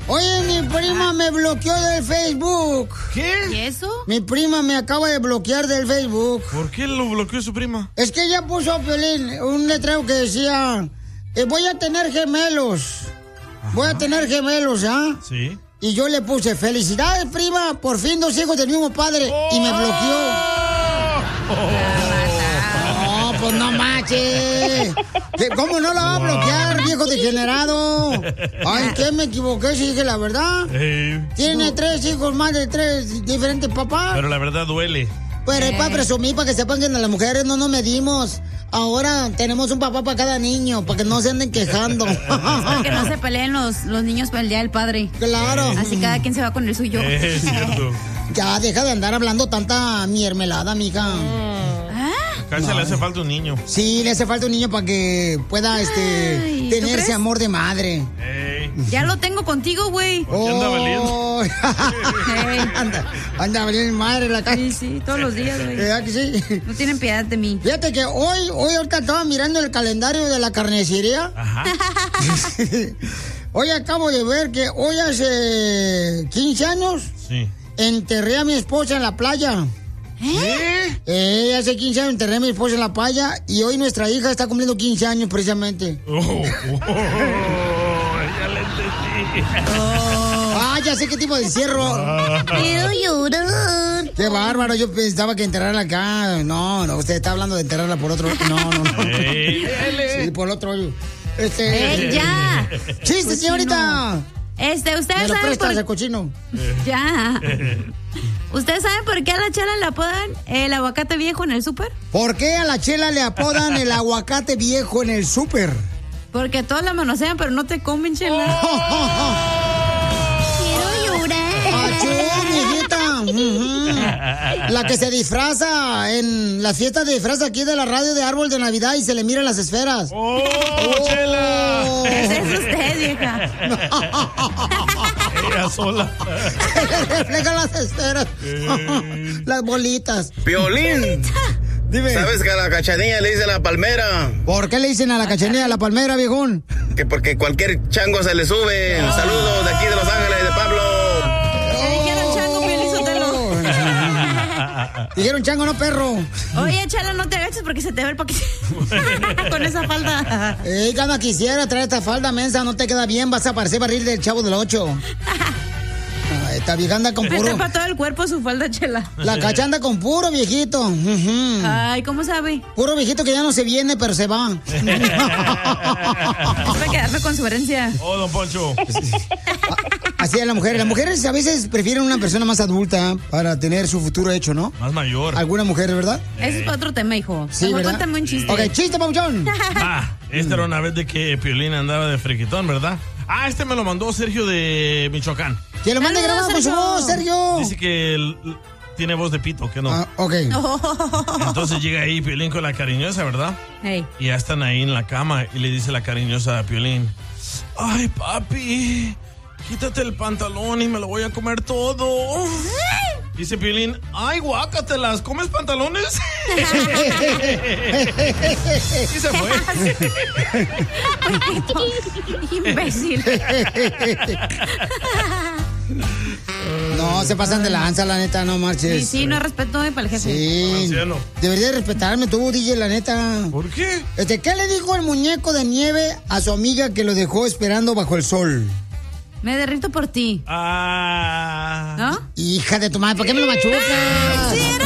Oye, mi prima me bloqueó del Facebook. ¿Qué? ¿Y eso? Mi prima me acaba de bloquear del Facebook. ¿Por qué lo bloqueó su prima? Es que ella puso, Piolín, un letrero que decía, voy a tener gemelos. Ajá. Voy a tener gemelos, ¿ah? Sí. Y yo le puse, felicidades, prima, por fin 2 hijos del mismo padre. Y me bloqueó. No, pues no manches. ¿Cómo no la va a bloquear, viejo degenerado? Ay, ¿qué me equivoqué si dije la verdad? Tiene 3 hijos más de 3 diferentes papás. Pero la verdad duele. Pero es para presumir, para que sepan que las mujeres no nos medimos. Ahora tenemos un papá para cada niño, para que no se anden quejando. Para que no se peleen los niños para el Día del Padre. Claro. Así cada quien se va con el suyo. Es cierto. Ya, deja de andar hablando tanta miermelada, mija. Casi le hace falta un niño. Sí, le hace falta un niño para que pueda tener ese amor de madre. Ya lo tengo contigo, güey. ¿Por qué anda valiendo? Anda valiendo madre la calle. Sí, todos los días, güey. ¿Verdad que sí? No tienen piedad de mí. Fíjate que hoy ahorita estaba mirando el calendario de la carnicería. Ajá. Hoy acabo de ver que hoy hace 15 años enterré a mi esposa en la playa. Hace 15 años enterré a mi esposa en la playa y hoy nuestra hija está cumpliendo 15 años precisamente. Ya le entendí. Ya sé qué tipo de encierro. Quiero llorar. Qué bárbaro, yo pensaba que enterrarla acá. No, usted está hablando de enterrarla por otro. No. Sí, por otro. Ya. Chiste, señorita. Ustedes ¿Me lo saben prestas el cochino? Ya. ¿Ustedes saben por qué a la Chela le apodan el aguacate viejo en el súper? ¿Por qué a la Chela le apodan el aguacate viejo en el súper? Porque todos la manosean, pero no te comen, Chela. Quiero llorar. ¡Achú, mijita! La que se disfraza en las fiestas de disfraz aquí de la radio de árbol de Navidad y se le miran las esferas. ¡Chela! Ese es usted, vieja. Ella sola. Se le reflejan las esferas. Las bolitas. Piolín. Dime. ¿Sabes que a la Cachanilla le dicen la palmera? ¿Por qué le dicen a la Cachanilla la palmera, viejón? Que porque cualquier chango se le sube. Saludos de aquí de Los Ángeles, de Pablo. Dijeron chango, Piolín. Dijeron chango, no perro. Oye, Chela, no te agaches porque se te ve el paquete con esa falda. Gana quisiera traer esta falda mensa, no te queda bien, vas a parecer barril del Chavo del 8. Esta vieja anda con puro. Me tapa todo el cuerpo su falda, Chela. La Cacha anda con puro viejito. Ay, ¿cómo sabe? Puro viejito que ya no se viene, pero se va. Es para quedarme con su herencia. Oh, don Poncho. Así es la mujer. Las mujeres a veces prefieren una persona más adulta para tener su futuro hecho, ¿no? Más mayor. Alguna mujer, ¿verdad? Ese es otro tema, hijo. Sí, Mejor ¿verdad? cuéntame un chiste. Ok, chiste, pauchón. Esta era una vez de que Piolín andaba de friquitón, ¿verdad? Este me lo mandó Sergio de Michoacán. Que lo mande grabado con su voz, Sergio. Dice que tiene voz de pito, que no. Ok. Entonces llega ahí Piolín con la cariñosa, ¿verdad? Hey. Y ya están ahí en la cama y le dice la cariñosa a Piolín: ay, papi, quítate el pantalón y me lo voy a comer todo. Dice Piolín: ay, guácatelas, ¿comes pantalones? Y se fue. Imbécil. No, se pasan de lanza, la neta, no marches. Sí, no respeto para el jefe. Sí. Deberías respetarme tú, DJ, la neta. ¿Por qué? ¿Qué le dijo el muñeco de nieve a su amiga que lo dejó esperando bajo el sol? Me derrito por ti. ¿No? Hija de tu madre, ¿por qué me lo machucas? Quisiera